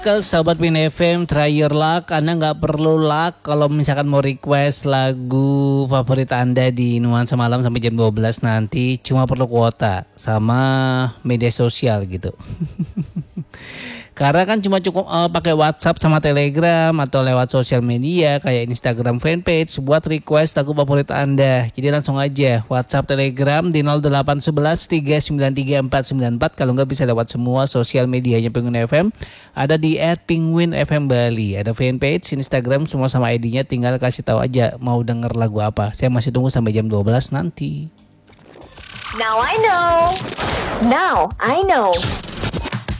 Ke Sobat Win FM, try your luck. Anda nggak perlu luck kalau misalkan mau request lagu favorit Anda di Nuansa Malam sampai jam 12 nanti. Cuma perlu kuota sama media sosial gitu. Karena kan cuma cukup pakai WhatsApp sama Telegram atau lewat sosial media kayak Instagram fanpage buat request lagu favorit Anda. Jadi langsung aja WhatsApp Telegram di 0811 393 494. Kalau nggak bisa lewat semua sosial medianya Penguin FM. Ada di @penguinfm Bali. Ada fanpage, Instagram semua sama ID-nya. Tinggal kasih tahu aja mau denger lagu apa. Saya masih tunggu sampai jam 12 nanti. Now I know.